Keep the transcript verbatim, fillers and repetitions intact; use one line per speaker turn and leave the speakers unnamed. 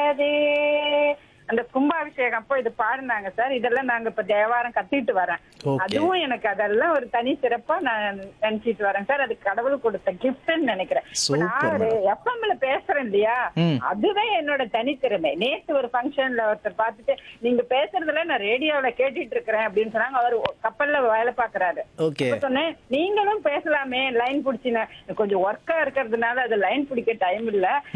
உள்ளதே. அந்த கும்பாபிஷேகம் அப்போ இது பாடினாங்க சார். இதெல்லாம் நாங்க இப்ப தேவாரம் கத்திட்டு வரேன்.
Okay.
அதுவும் எனக்கு அதெல்லாம் ஒரு தனி சிறப்பா நான் நினைச்சிட்டு வரேன் சார். அது கடவுள் கொடுத்த கிஃப்ட்னு நினைக்கிறேன். இப்ப
Super,
நான்
madam.
எஃப்எம்ல பேசுறேன் இல்லையா,
ம்.
அதுதான் என்னோட தனித்திறமை. நேத்து ஒரு ஃபங்க்ஷன்ல ஒருத்தர் பார்த்துட்டு நீங்க பேசுறதுல நான் ரேடியோல கேட்டுட்டு இருக்கிறேன் அப்படின்னு சொன்னாங்க. அவர் கப்பல்ல வேலை பாக்குறாரு.
ஓகே.
அப்ப சொன்னேன் நீங்களும் பேசலாமே லைன் பிடிச்சின. கொஞ்சம் ஒர்க்கா இருக்கிறதுனால அது லைன் பிடிக்க டைம் இல்ல.